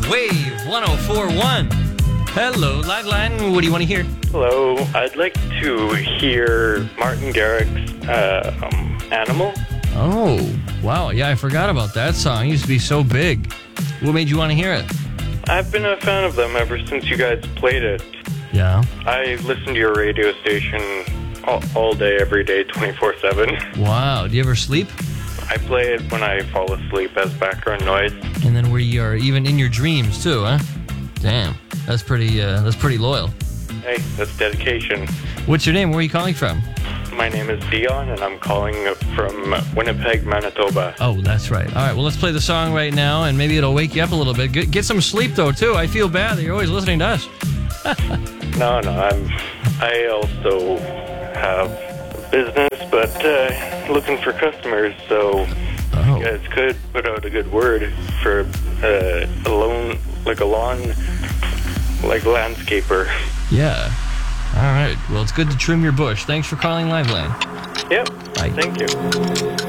Wave 104.1. Hello, Liveline. What do you want to hear? Hello. I'd like to hear Martin Garrix's Animal. Oh, wow. Yeah, I forgot about that song. It used to be so big. What made you want to hear it? I've been a fan of them ever since you guys played it. Yeah. I listen to your radio station all day, every day, 24/7. Wow. Do you ever sleep? I play it when I fall asleep as background noise. And then where you are even in your dreams too, huh? Damn. That's pretty loyal. Hey, that's dedication. What's your name? Where are you calling from? My name is Dion, and I'm calling from Winnipeg, Manitoba. Oh, that's right. All right, well, let's play the song right now, and maybe it'll wake you up a little bit. Get some sleep, though, too. I feel bad that you're always listening to us. No, I also have a business, but looking for customers, so you guys could put out a good word for a landscaper. Yeah. All right. Well, it's good to trim your bush. Thanks for calling Liveline. Yep. Bye. Thank you.